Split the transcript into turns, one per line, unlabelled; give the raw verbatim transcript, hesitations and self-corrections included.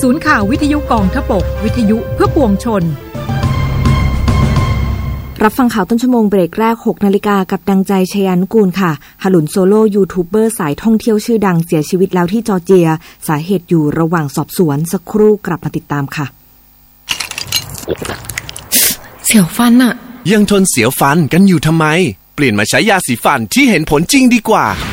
ศูนย์ข่าววิทยุกองทพบกวิทยุเพื่อปวงชน
รับฟังข่าวต้นชั่วโมงเบรกแรก หกนาฬิกากับดังใจชยานุกูลค่ะหลุนโซโล่ยูทูบเบอร์สายท่องเที่ยวชื่อดังเสียชีวิตแล้วที่จอร์เจียสาเหตุอยู่ระหว่างสอบสวนสักครู่กลับมาติดตามค่ะ
เสียวฟันอะ
ยังทนเสียวฟันกันอยู่ทำไมเปลี่ยนมาใช้ยาสีฟันที่เห็นผลจริงดีกว่า